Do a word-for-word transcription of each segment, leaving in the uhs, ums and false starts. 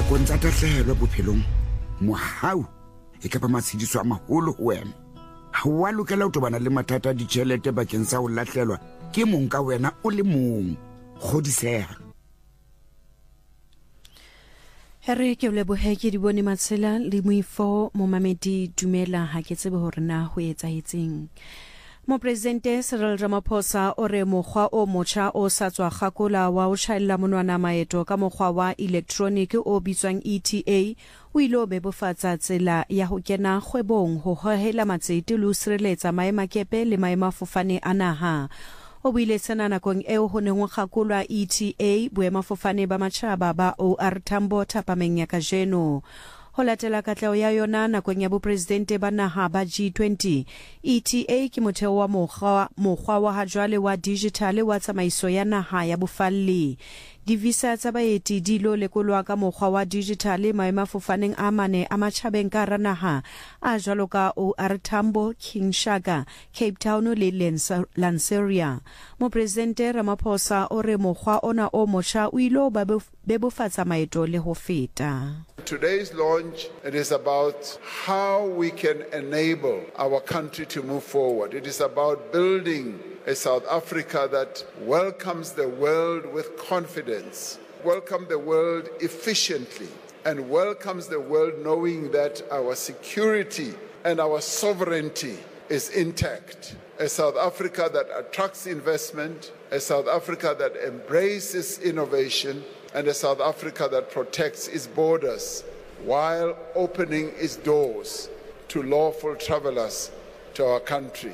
dinakong tsa tahlehelo bophelong mohau e ka ba matshediso a maholo ho wena. Ha wa lokela ho tobana le mathata a ditjhelete bakeng sa ho lahlelwa ke mong ka wena o le mong. Kgodiseha. Here ke lebohe ke di bone Matsela le Moifo Momamedi dumela ha ke tsebe hore na ho etsahetseng. Mopresidente Cyril Ramaphosa o re mokgwa o motjha o sa tswa kgakola wa ho tjhaella monwana maeto ka mokgwa wa electronic o bitswang E T A o ilo bebofatsa tsela ya ho kena kgwebong ho hohela matsete le ho sireletsa maemakepe le maemafofane a naha. O buile sena nakong eo ho neng ho kgakolwa E T A boemafofane ba matjhaba ba O R Tambo Thapameng ya kajeno. Ho latela katleho ya yona nakong ya bopresidente ba naha ba G twenty, E T A ke motheo wa mokgwa mokgwa wa ha jwale wa digital wa tsamaiso ya naha ya bofalli. Divisa tsa baeti di lo lekolwa ka mokgwa wa digital maemafofaneng a mane a matjhabeng ka hara naha a jwalo ka O R Tambo, King Shaka, Cape Town le Lanseria. Mopresidente Ramaphosa o re mokgwa ona o motjha o ilo bebofatsa maeto le ho feta. Today's launch, it is about how we can enable our country to move forward. It is about building a South Africa that welcomes the world with confidence, welcomes the world efficiently, and welcomes the world knowing that our security and our sovereignty is intact. A South Africa that attracts investment, a South Africa that embraces innovation, and a South Africa that protects its borders while opening its doors to lawful travelers to our country.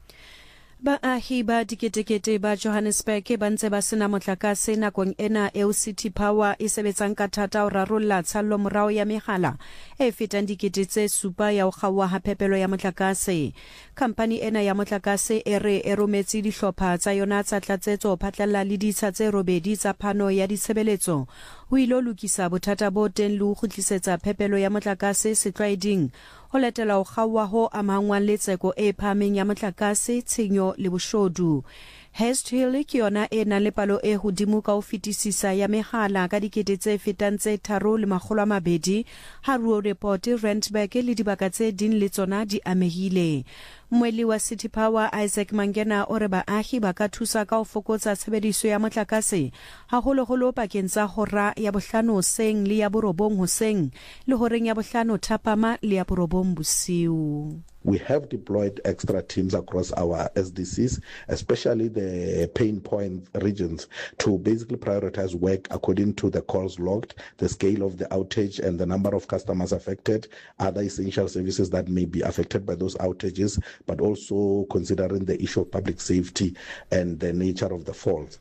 Baahi ba diketekete ba Johannesburg ba ntse ba sena motlakase nakong ena eo City Power e sebetsang ka thata ho rarolla tshalo morao ya megala e fetang dikete tse supa ya ho kgawa ha phepelo ya motlakase. Company ena ya motlakase e re e rometse dihlopha tsa yona tsa tlatsetso phatlalla le ditsha tse robedi tsa phano ya ditshebeletso ho ilo lokisa bothata bo teng le ho kgutlisetsa phepelo ya motlakase setlwaeding ho latela ho kgawa ho amangwang le tseko e phameng ya motlakase, tshenyo le boshodu. Hest Hill ke yona e nang le palo e hodimo ka ho fetisisa ya megala ka dikete tse fetang tse tharo le makgolo a mabedi ha Ruo Report Randburg le dibaka tse ding le tsona di amehile. Mweli wa City Power Isaac Mangena o re baahi ba ka thusa ka ho fokotsa tshebediso ya motlakase haholoholo pakeng tsa hora ya bohlano hoseng le ya borobong hoseng le horeng ya bohlano thapama le ya borobong bosiu. We have deployed extra teams across our S D Cs, especially the pain point regions, to basically prioritize work according to the calls logged, the scale of the outage and the number of customers affected, other essential services that may be affected by those outages, but also considering the issue of public safety and the nature of the faults.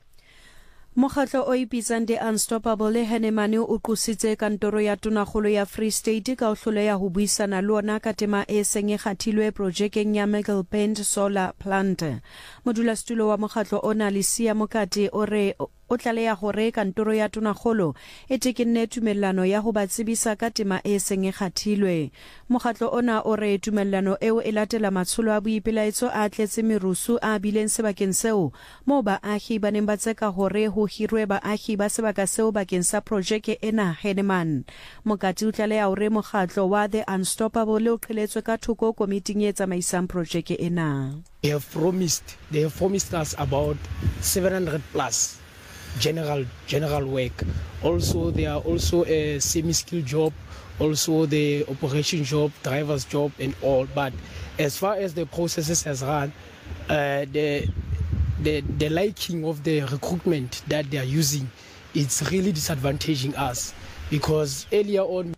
Mokgatlo o ipitsang The Unstoppable le Henemane o qositse kantoro ya tonakgolo ya Free State ka ho hloleha ho buisana le ona ka tema e seng e kgathilwe projekeng ya Middelpunt Solar Plant. Modulasetulo wa mokgatlo ona Lesia Mokate o re o tlaleha hore kantoro ya tonakgolo e tekenne tumellano ya ho ba tsebisa ka tema e seng e kgathilwe. Mokgatlo ona o re tumellano eo e latela matsholo a boipelaetso a tletse merusu a bileng sebakeng seo moo baahi ba neng ba tseka hore ho hirwe baahi ba sebaka seo bakeng sa projeke ena Heneman. Mokati o tlaleha hore mokgatlo wa The Unstoppable o qheletswe ka thoko komiting e tsamaisang projeke ena. They have promised, they have promised us about seven hundred plus general general work. Also, there are also a semi-skilled job, also the operation job, driver's job and all. But as far as the processes has run, uh, the the the liking of the recruitment that they are using, it's really disadvantaging us because earlier on.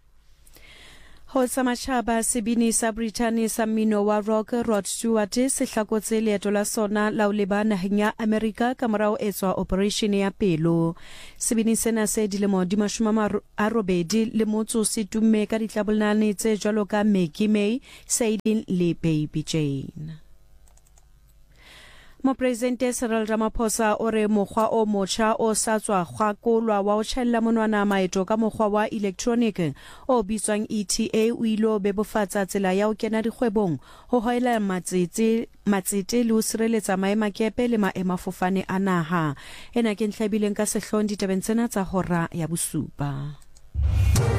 Ho samachaba sebini sa Brittany sa mmino wa rock Rod Stewart se hlakotse leeto la sona la ho leba naheng ya America ka morao etswa operation ya pelo. Sebini sena se dilemo di mashome a robedi le motso se tumme ka ditlabolane tse jwalo ka Maggie May, Saidin le Baby Jane. Mopresidente Cyril Ramaphosa o re mokgwa o motjha o sa tswa kgakolwa wa ho tjhaella monwana maeto ka mokgwa wa electronic o bitswang E T A o ilo bebofatsa tsela ya ho kena dikgwebong ho hoela matsete matsete le ho sireletsa maemakepe le maemafofane a naha. Ena ke ntlhabileng ka sehlong ditabeng tsena tsa hora ya bosupa.